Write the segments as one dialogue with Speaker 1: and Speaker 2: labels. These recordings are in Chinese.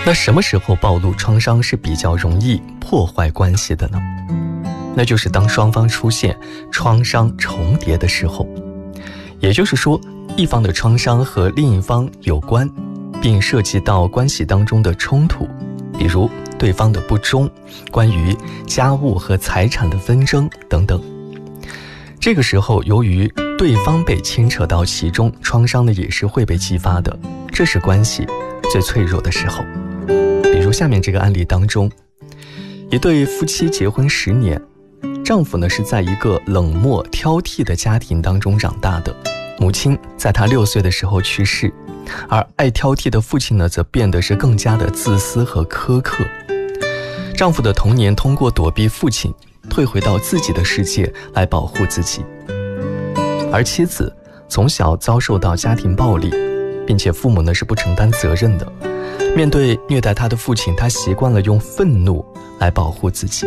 Speaker 1: 那什么时候暴露创伤是比较容易破坏关系的呢？那就是当双方出现创伤重叠的时候，也就是说，一方的创伤和另一方有关，并涉及到关系当中的冲突，比如对方的不忠，关于家务和财产的纷争等等。这个时候，由于对方被牵扯到其中，创伤呢也是会被激发的，这是关系最脆弱的时候。比如下面这个案例当中，一对夫妻结婚10年，丈夫呢是在一个冷漠挑剔的家庭当中长大的，母亲在他6岁的时候去世，而爱挑剔的父亲呢则变得是更加的自私和苛刻。丈夫的童年通过躲避父亲，退回到自己的世界来保护自己，而妻子从小遭受到家庭暴力，并且父母呢是不承担责任的。面对虐待他的父亲，他习惯了用愤怒来保护自己。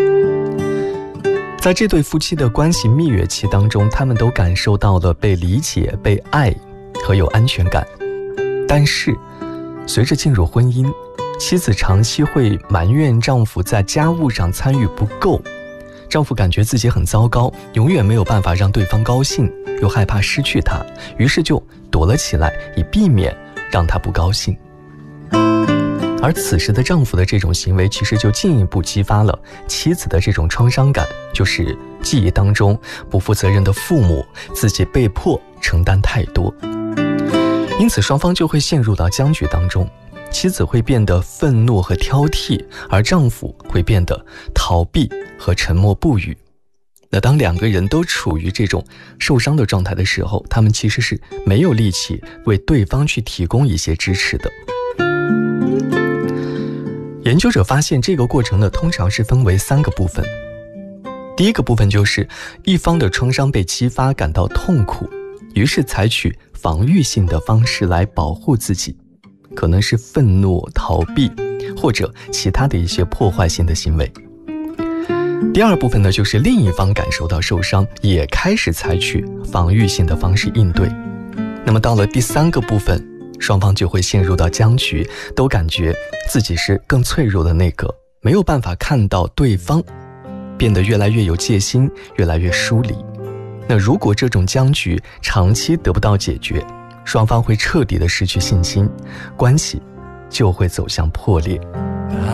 Speaker 1: 在这对夫妻的关系蜜月期当中，他们都感受到了被理解、被爱和有安全感。但是随着进入婚姻，妻子长期会埋怨丈夫在家务上参与不够，丈夫感觉自己很糟糕，永远没有办法让对方高兴，又害怕失去他，于是就躲了起来，以避免让他不高兴。而此时的丈夫的这种行为，其实就进一步激发了妻子的这种创伤感，就是记忆当中不负责任的父母，自己被迫承担太多，因此双方就会陷入到僵局当中。妻子会变得愤怒和挑剔，而丈夫会变得逃避和沉默不语。那当2个人都处于这种受伤的状态的时候，他们其实是没有力气为对方去提供一些支持的。研究者发现，这个过程呢，通常是分为3个部分。第一个部分就是一方的创伤被激发，感到痛苦，于是采取防御性的方式来保护自己，可能是愤怒、逃避或者其他的一些破坏性的行为。第二部分呢，就是另一方感受到受伤，也开始采取防御性的方式应对。那么到了第3个部分，双方就会陷入到僵局，都感觉自己是更脆弱的那个，没有办法看到对方，变得越来越有戒心，越来越疏离。那如果这种僵局长期得不到解决，双方会彻底的失去信心，关系就会走向破裂。